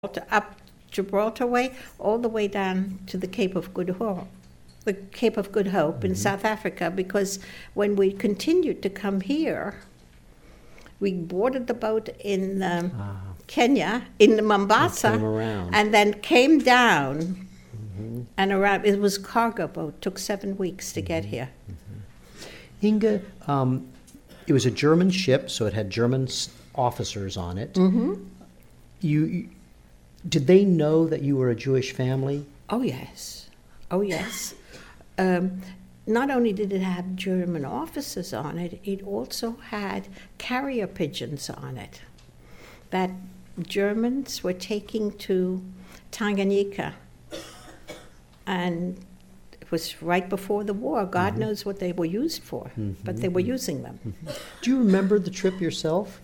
up Gibraltar way, all the way down to the Cape of Good Hope, in South Africa, because when we continued to come here, we boarded the boat in Kenya, in Mombasa, and then came down and around. It was a cargo boat. Took 7 weeks to get here. Inge, it was a German ship, so it had German officers on it. Did they know that you were a Jewish family? Oh, yes. Oh, yes. Not only did it have German officers on it, it also had carrier pigeons on it that Germans were taking to Tanganyika. And it was right before the war. God knows what they were used for, but they were using them. Do you remember the trip yourself?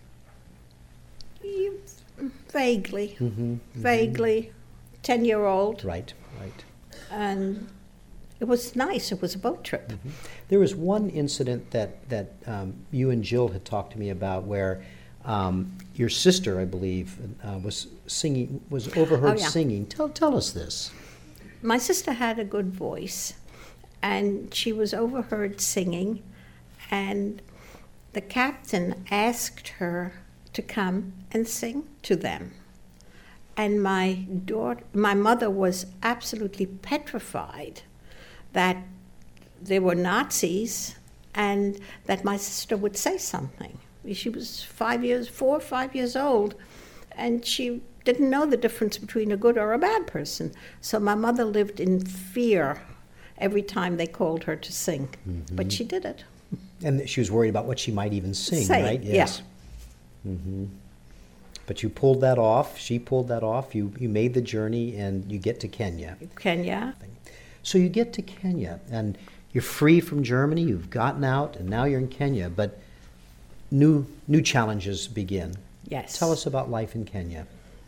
Vaguely. Vaguely. 10-year-old. Right. And it was nice. It was a boat trip. There was one incident that you and Jill had talked to me about where your sister, I believe, was overheard singing. Tell us this. My sister had a good voice, and she was overheard singing, and the captain asked her to come and sing to them. And my mother was absolutely petrified that they were Nazis and that my sister would say something. She was 4 or 5 years old, and she didn't know the difference between a good or a bad person. So my mother lived in fear every time they called her to sing. But she did it. And she was worried about what she might even sing, right? Yes. Yeah. But you pulled that off. She pulled that off. You made the journey, and you get to Kenya. So you get to Kenya, and you're free from Germany. You've gotten out, and now you're in Kenya. But new challenges begin. Yes. Tell us about life in Kenya.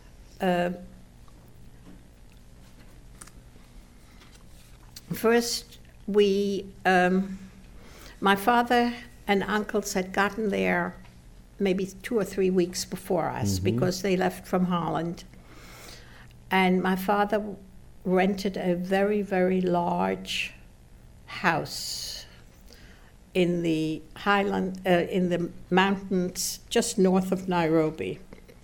First, my father and uncles had gotten there maybe 2 or 3 weeks before us because they left from Holland. And my father rented a very, very large house in the in the mountains just north of Nairobi.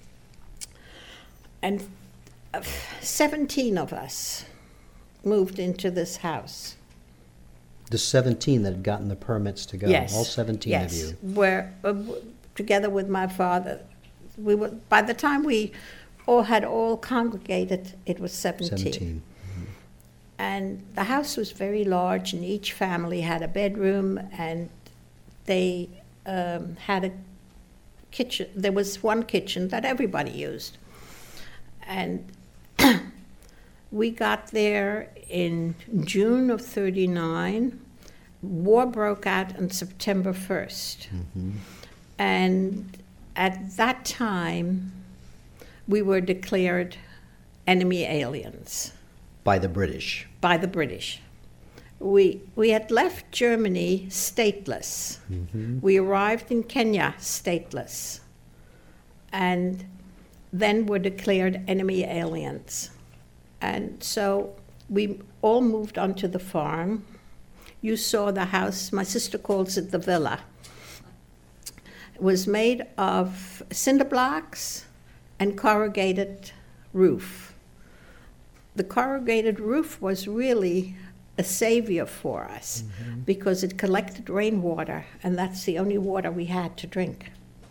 And 17 of us moved into this house. The 17 that had gotten the permits to go, yes. All 17 of you. Yes, we're together with my father. By the time we had all congregated, it was 17. And the house was very large, and each family had a bedroom, and they had a kitchen. There was one kitchen that everybody used. And we got there in June of '39. War broke out on September 1st. And at that time, we were declared enemy aliens. By the British. By the British. We had left Germany stateless. We arrived in Kenya stateless. And then were declared enemy aliens. And so we all moved onto the farm. You saw the house, my sister calls it the villa. It was made of cinder blocks and corrugated roof. The corrugated roof was really a savior for us because it collected rainwater, and that's the only water we had to drink.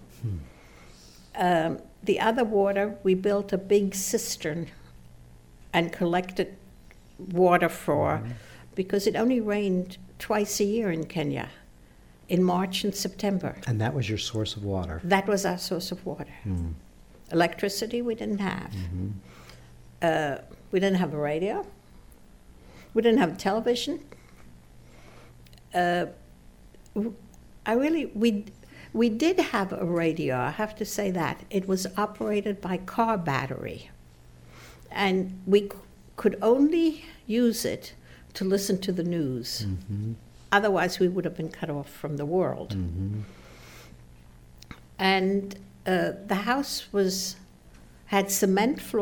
The other water, we built a big cistern and collected water for, because it only rained twice a year in Kenya, in March and September. And that was your source of water? That was our source of water. Electricity we didn't have. We didn't have a radio. We didn't have television. We did have a radio, I have to say that. It was operated by car battery. And we could only use it to listen to the news. Otherwise, we would have been cut off from the world. And the house was had cement floors.